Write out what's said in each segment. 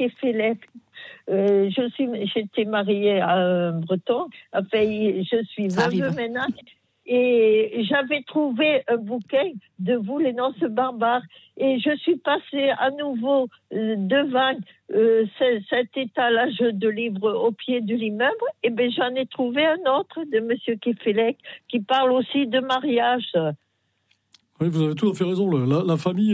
Kefelec. J'étais mariée à un Breton. Enfin, je suis veuve maintenant. Et j'avais trouvé un bouquin de vous, les Noces barbares. Et je suis passée à nouveau devant cet étalage de livres au pied de l'immeuble. Et bien, j'en ai trouvé un autre de Monsieur Kefelec qui parle aussi de mariage. Oui, vous avez tout à fait raison. La famille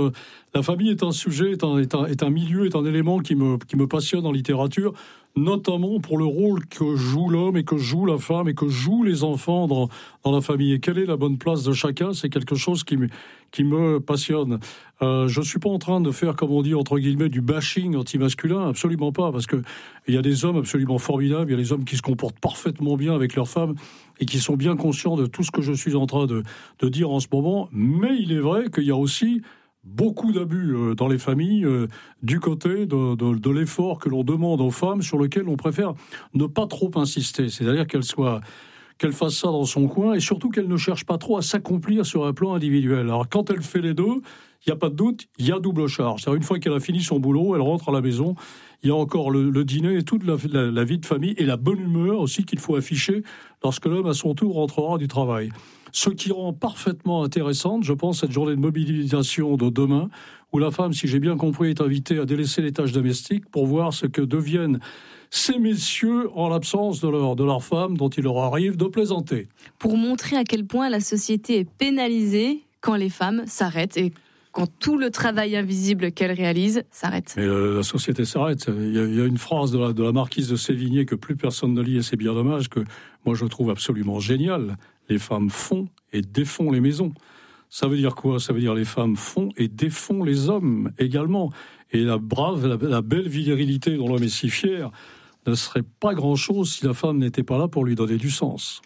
est un sujet, est un milieu, est un élément qui me passionne en littérature, notamment pour le rôle que joue l'homme et que joue la femme et que jouent les enfants dans la famille. Et quelle est la bonne place de chacun, c'est quelque chose qui me passionne. Je suis pas en train de faire, comme on dit, entre guillemets, du bashing anti-masculin, absolument pas, parce que il y a des hommes absolument formidables, il y a des hommes qui se comportent parfaitement bien avec leurs femmes et qui sont bien conscients de tout ce que je suis en train de dire en ce moment, mais il est vrai qu'il y a aussi beaucoup d'abus dans les familles du côté de l'effort que l'on demande aux femmes, sur lequel on préfère ne pas trop insister, c'est-à-dire qu'elle fasse ça dans son coin et surtout qu'elle ne cherche pas trop à s'accomplir sur un plan individuel. Alors quand elle fait les deux, il n'y a pas de doute, il y a double charge. C'est-à-dire une fois qu'elle a fini son boulot, elle rentre à la maison, il y a encore le dîner et toute la vie de famille et la bonne humeur aussi qu'il faut afficher lorsque l'homme à son tour rentrera du travail. Ce qui rend parfaitement intéressante, je pense, cette journée de mobilisation de demain, où la femme, si j'ai bien compris, est invitée à délaisser les tâches domestiques pour voir ce que deviennent ces messieurs en l'absence de leur femme dont il leur arrive de plaisanter. Pour montrer à quel point la société est pénalisée quand les femmes s'arrêtent et quand tout le travail invisible qu'elles réalisent s'arrête. Mais la société s'arrête. Il y a une phrase de la marquise de Sévigné que plus personne ne lit, et c'est bien dommage, que moi je trouve absolument génial. Les femmes font et défont les maisons. Ça veut dire quoi ? Ça veut dire les femmes font et défont les hommes également. Et la belle virilité dont l'homme est si fier ne serait pas grand-chose si la femme n'était pas là pour lui donner du sens.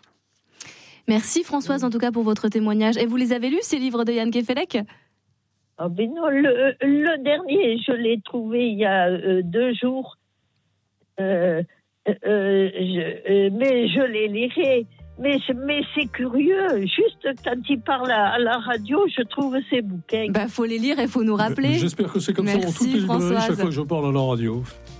Merci Françoise en tout cas pour votre témoignage. Et vous les avez lus, ces livres de Yann Kefelec ? Ah ben non, le dernier, je l'ai trouvé il y a 2 jours. Mais je les lirai. Mais c'est curieux, juste quand il parle à la radio, je trouve ces bouquins. Faut les lire et faut nous rappeler. J'espère que c'est comme ça dans toutes les librairies chaque fois que je parle à la radio.